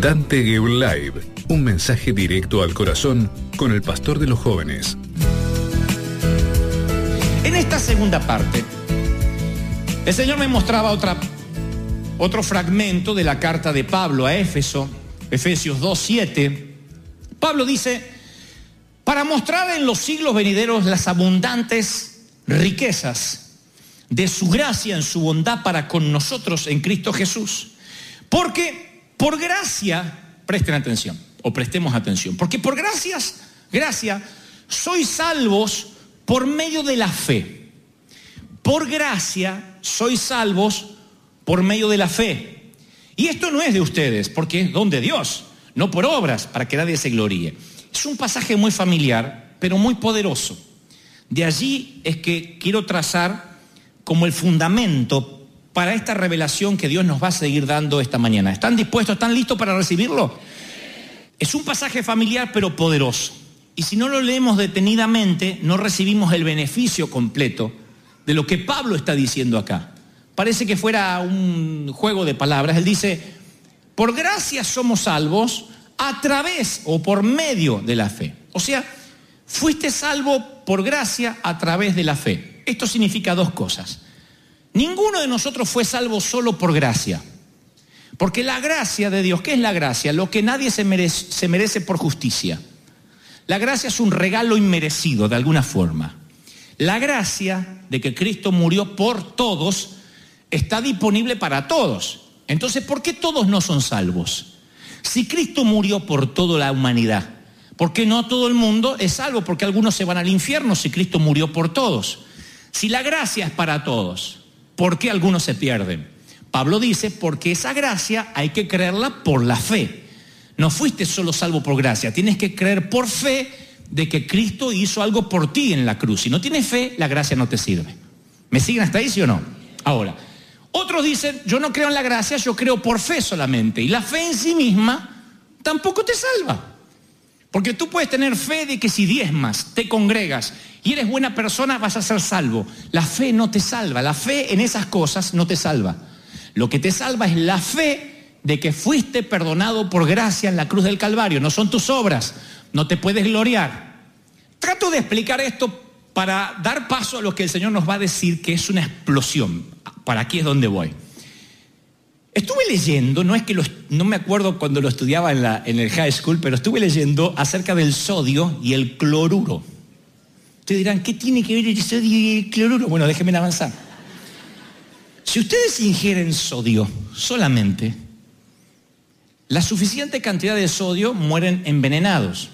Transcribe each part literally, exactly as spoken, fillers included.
Dante Gebel Live, un mensaje directo al corazón con el pastor de los jóvenes. En esta segunda parte, el Señor me mostraba otra, otro fragmento de la carta de Pablo a Éfeso, Efesios dos, siete. Pablo dice: para mostrar en los siglos venideros las abundantes riquezas de su gracia en su bondad para con nosotros en Cristo Jesús. Porque por gracia, presten atención, o prestemos atención, porque por gracias, gracia, sois salvos por medio de la fe. Por gracia, sois salvos por medio de la fe. Y esto no es de ustedes, porque es don de Dios, no por obras, para que nadie se gloríe. Es un pasaje muy familiar, pero muy poderoso. De allí es que quiero trazar como el fundamento para esta revelación que Dios nos va a seguir dando esta mañana. ¿Están dispuestos? ¿Están listos para recibirlo? Es un pasaje familiar pero poderoso. Y si no lo leemos detenidamente, no recibimos el beneficio completo de lo que Pablo está diciendo acá. Parece que fuera un juego de palabras. Él dice: por gracia somos salvos a través o por medio de la fe. O sea, fuiste salvo por gracia a través de la fe. Esto significa dos cosas. Ninguno de nosotros fue salvo solo por gracia. Porque la gracia de Dios, ¿qué es la gracia? Lo que nadie se merece, se merece por justicia. La gracia es un regalo inmerecido de alguna forma. La gracia de que Cristo murió por todos está disponible para todos. Entonces, ¿por qué todos no son salvos? Si Cristo murió por toda la humanidad, ¿por qué no todo el mundo es salvo? Porque algunos se van al infierno si Cristo murió por todos. Si la gracia es para todos, ¿por qué algunos se pierden? Pablo dice: porque esa gracia hay que creerla por la fe. No fuiste solo salvo por gracia, tienes que creer por fe de que Cristo hizo algo por ti en la cruz. Si no tienes fe, la gracia no te sirve. ¿Me siguen hasta ahí, sí o no? Ahora, otros dicen: yo no creo en la gracia, yo creo por fe solamente. Y la fe en sí misma tampoco te salva. Porque tú puedes tener fe de que si diezmas, te congregas y eres buena persona, vas a ser salvo. La fe no te salva. La fe en esas cosas no te salva. Lo que te salva es la fe de que fuiste perdonado por gracia en la cruz del Calvario. No son tus obras. No te puedes gloriar. Trato de explicar esto para dar paso a lo que el Señor nos va a decir, que es una explosión. Para aquí es donde voy. Estuve leyendo, no es que lo, no me acuerdo cuando lo estudiaba en, la, en el high school, pero estuve leyendo acerca del sodio y el cloruro. Ustedes dirán: ¿qué tiene que ver el sodio y el cloruro? Bueno, déjenme avanzar. Si ustedes ingieren sodio solamente, la suficiente cantidad de sodio mueren envenenados.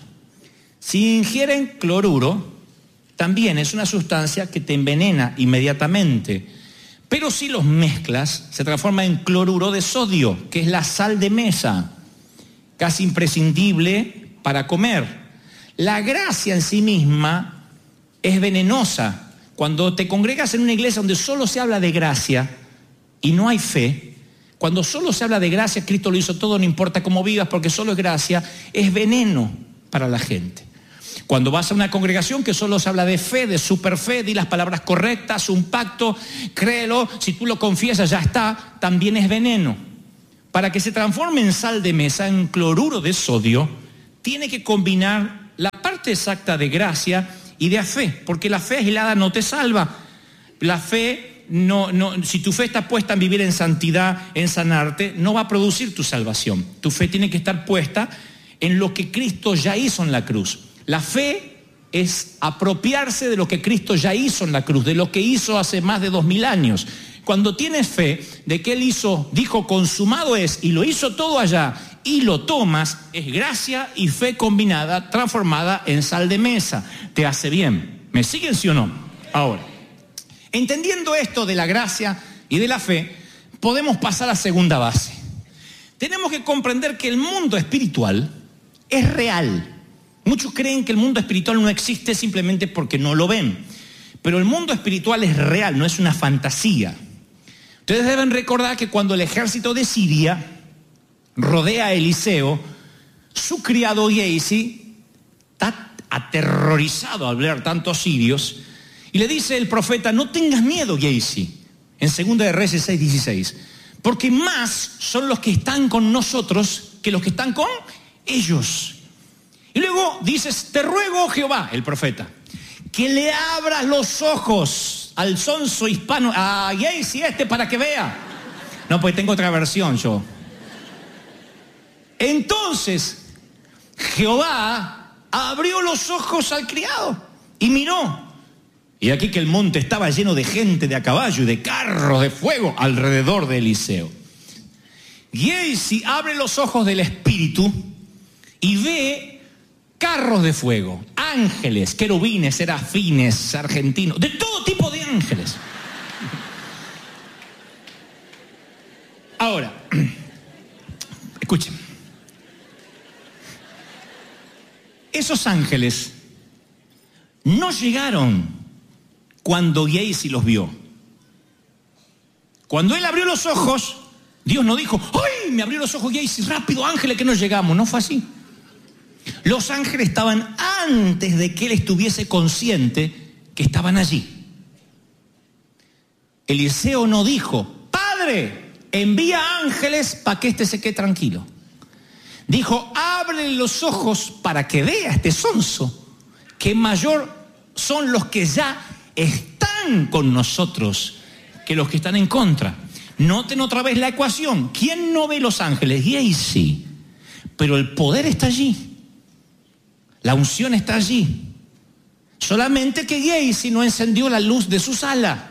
Si ingieren cloruro, también es una sustancia que te envenena inmediatamente. Pero si los mezclas, se transforma en cloruro de sodio, que es la sal de mesa, casi imprescindible para comer. La gracia en sí misma es venenosa. Cuando te congregas en una iglesia donde solo se habla de gracia y no hay fe, cuando solo se habla de gracia, Cristo lo hizo todo, no importa cómo vivas, porque solo es gracia, es veneno para la gente. Cuando vas a una congregación que solo se habla de fe, de superfe, di las palabras correctas, un pacto, créelo, si tú lo confiesas ya está, también es veneno. Para que se transforme en sal de mesa, en cloruro de sodio, tiene que combinar la parte exacta de gracia y de fe, porque la fe aislada no te salva. La fe, no, no, si tu fe está puesta en vivir en santidad, en sanarte, no va a producir tu salvación. Tu fe tiene que estar puesta en lo que Cristo ya hizo en la cruz. La fe es apropiarse de lo que Cristo ya hizo en la cruz, de lo que hizo hace más de dos mil años. Cuando tienes fe de que Él hizo, dijo consumado es, y lo hizo todo allá, y lo tomas, es gracia y fe combinada, transformada en sal de mesa. Te hace bien. ¿Me siguen, sí o no? Ahora, entendiendo esto de la gracia y de la fe, podemos pasar a la segunda base. Tenemos que comprender que el mundo espiritual es real. Muchos creen que el mundo espiritual no existe simplemente porque no lo ven. Pero el mundo espiritual es real, no es una fantasía. Ustedes deben recordar que cuando el ejército de Siria rodea a Eliseo, su criado Gehazi está aterrorizado al ver tantos sirios y le dice el profeta: no tengas miedo, Gehazi, en segunda de Reyes seis dieciséis, porque más son los que están con nosotros que los que están con ellos. Y luego dices, te ruego, Jehová, el profeta, que le abras los ojos al sonso hispano, a Gacy este, para que vea. No, pues tengo otra versión yo. Entonces, Jehová abrió los ojos al criado y miró. Y aquí que el monte estaba lleno de gente de a caballo y de carros de fuego alrededor de Eliseo. Gacy abre los ojos del espíritu y ve carros de fuego, ángeles, querubines, serafines, argentinos, de todo tipo de ángeles. Ahora, escuchen. Esos ángeles no llegaron cuando Gacy los vio. Cuando él abrió los ojos, Dios no dijo, ¡ay! Me abrió los ojos Gacy, rápido, ángeles, que no llegamos. No fue así. Los ángeles estaban antes de que él estuviese consciente que estaban allí. Eliseo no dijo, Padre, envía ángeles para que éste se quede tranquilo. Dijo, abre los ojos para que vea este sonso, que mayor son los que ya están con nosotros que los que están en contra. Noten otra vez la ecuación. ¿Quién no ve los ángeles? Gacy. Pero el poder está allí. La unción está allí. Solamente que Gacy no encendió la luz de su sala.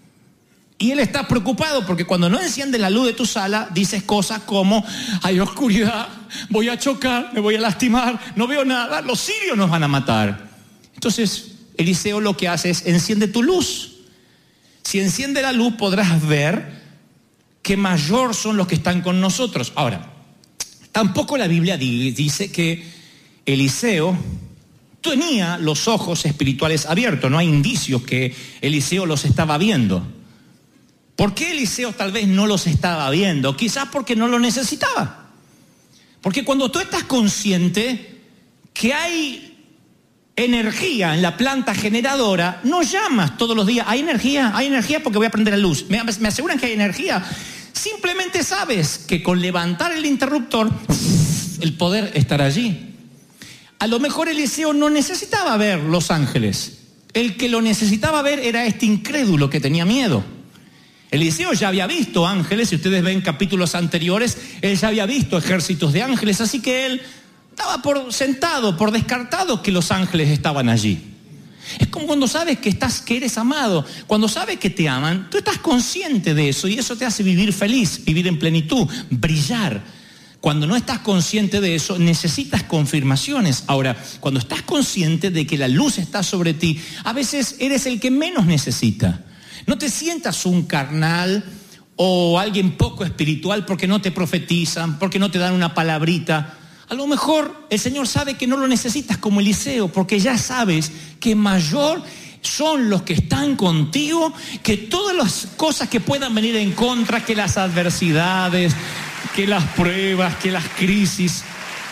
Y él está preocupado porque cuando no enciende la luz de tu sala, dices cosas como, hay oscuridad, voy a chocar, me voy a lastimar, no veo nada, los sirios nos van a matar. Entonces, Eliseo lo que hace es, enciende tu luz. Si enciende la luz, podrás ver que mayor son los que están con nosotros. Ahora, tampoco la Biblia dice que Eliseo tenía los ojos espirituales abiertos. No hay indicios que Eliseo los estaba viendo. ¿Por qué Eliseo tal vez no los estaba viendo? Quizás porque no lo necesitaba. Porque cuando tú estás consciente que hay energía en la planta generadora, no llamas todos los días, ¿hay energía? ¿Hay energía? Porque voy a prender la luz. Me, me aseguran que hay energía. Simplemente sabes que con levantar el interruptor, el poder estará allí. A lo mejor Eliseo no necesitaba ver los ángeles. El que lo necesitaba ver era este incrédulo que tenía miedo. Eliseo ya había visto ángeles, si ustedes ven capítulos anteriores, él ya había visto ejércitos de ángeles, así que él estaba por sentado, por descartado que los ángeles estaban allí. Es como cuando sabes que estás, que eres amado, cuando sabes que te aman, tú estás consciente de eso y eso te hace vivir feliz, vivir en plenitud, brillar. Cuando no estás consciente de eso, necesitas confirmaciones. Ahora, cuando estás consciente de que la luz está sobre ti, a veces eres el que menos necesita. No te sientas un carnal o alguien poco espiritual porque no te profetizan, porque no te dan una palabrita. A lo mejor el Señor sabe que no lo necesitas como Eliseo, porque ya sabes que mayor son los que están contigo que todas las cosas que puedan venir en contra, que las adversidades, que las pruebas, que las crisis.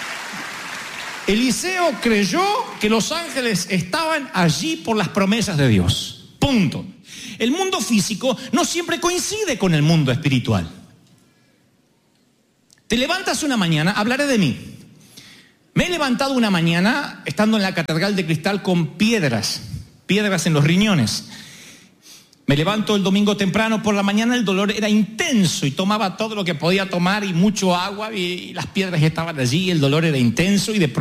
Eliseo creyó que los ángeles estaban allí por las promesas de Dios. Punto. El mundo físico no siempre coincide con el mundo espiritual. Te levantas una mañana, hablaré de mí. Me he levantado una mañana estando en la Catedral de Cristal con piedras, piedras en los riñones. Me levanto el domingo temprano por la mañana, el dolor era intenso y tomaba todo lo que podía tomar y mucho agua y las piedras estaban allí, el dolor era intenso y de pronto